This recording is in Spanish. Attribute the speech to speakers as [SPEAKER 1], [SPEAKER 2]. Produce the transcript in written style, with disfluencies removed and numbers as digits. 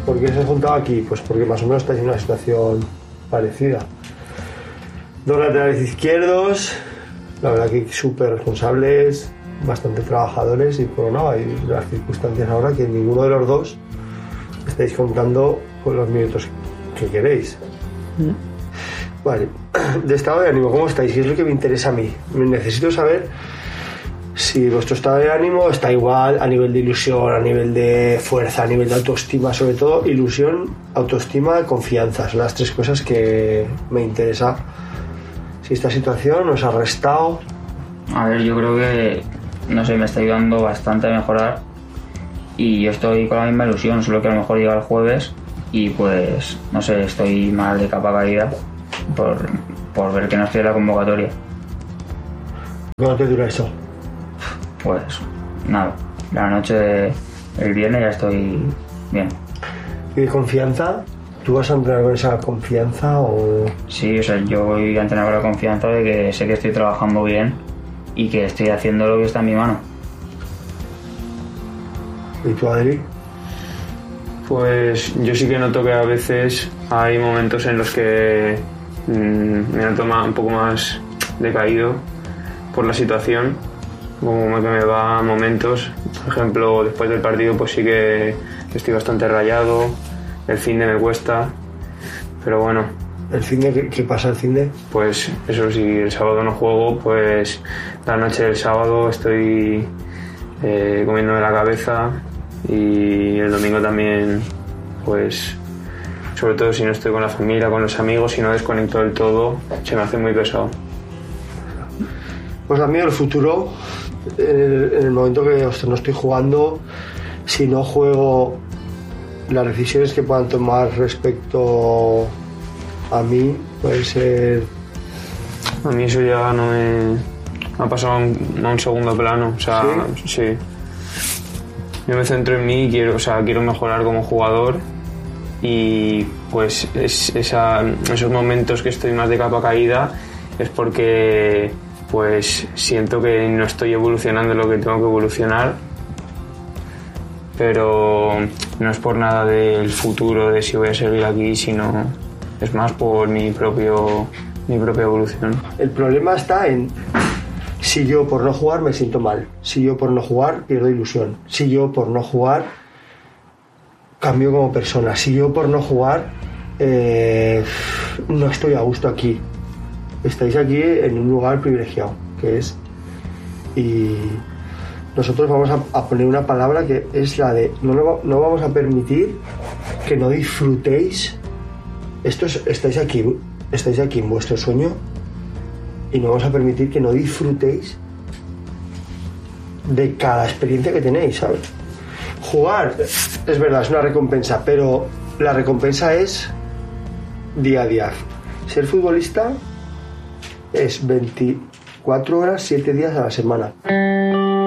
[SPEAKER 1] ¿Por qué se ha juntado aquí? Pues porque más o menos estáis en una situación parecida. 2 laterales izquierdos, la verdad que súper responsables, bastante trabajadores y por no, hay las circunstancias ahora que ninguno de los dos estáis contando con los minutos que queréis. Vale, de estado de ánimo, ¿cómo estáis? ¿Qué es lo que me interesa a mí? Necesito saber si vuestro estado de ánimo está igual a nivel de ilusión, a nivel de fuerza, a nivel de autoestima, sobre todo ilusión, autoestima, confianza. Son las 3 cosas que me interesa. Si esta situación os ha restado.
[SPEAKER 2] A ver, yo creo que, no sé, me está ayudando bastante a mejorar y yo estoy con la misma ilusión, solo que a lo mejor llega el jueves y pues, no sé, estoy mal de capa caída por ver que no estoy en la convocatoria.
[SPEAKER 1] ¿Cuánto te dura eso?
[SPEAKER 2] Pues nada, la noche del viernes ya estoy bien.
[SPEAKER 1] ¿Y de confianza? ¿Tú vas a entrenar con esa confianza o...?
[SPEAKER 2] Sí, o sea, yo voy a entrenar con la confianza de que sé que estoy trabajando bien y que estoy haciendo lo que está en mi mano.
[SPEAKER 1] ¿Y tú, Adri?
[SPEAKER 3] Pues yo sí que noto que a veces hay momentos en los que me noto un poco más decaído por la situación, como que me va a momentos. Por ejemplo, después del partido pues sí que estoy bastante rayado, el finde me cuesta, pero bueno.
[SPEAKER 1] ¿El finde? ¿Qué pasa el finde?
[SPEAKER 3] Pues eso, si el sábado no juego, pues la noche del sábado estoy comiéndome la cabeza y el domingo también, pues sobre todo si no estoy con la familia, con los amigos, si no desconecto del todo, se me hace muy pesado.
[SPEAKER 1] Pues a mí el futuro, en el momento que no estoy jugando, si no juego, las decisiones que puedan tomar respecto a mí puede ser...
[SPEAKER 3] A mí eso ya no me ha pasado a un segundo plano, o sea, ¿sí? Yo me centro en mí y quiero mejorar como jugador y pues esos momentos que estoy más de capa caída es porque pues siento que no estoy evolucionando lo que tengo que evolucionar, pero no es por nada del futuro de si voy a seguir aquí, sino es más por mi propia evolución. El
[SPEAKER 1] problema está en si yo por no jugar me siento mal, si yo por no jugar pierdo ilusión, si yo por no jugar cambio como persona, si yo por no jugar no estoy a gusto aquí. Estáis aquí en un lugar privilegiado, que es, y nosotros vamos a poner una palabra que es la de no vamos a permitir que no disfrutéis. Estáis aquí en vuestro sueño y no vamos a permitir que no disfrutéis de cada experiencia que tenéis, ¿sabes? Jugar, es verdad, es una recompensa, pero la recompensa es día a día. Ser futbolista es 24 horas, 7 días a la semana.